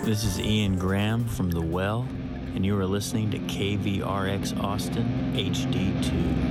This is Ian Graham from The Well, and you are listening to KVRX Austin HD2.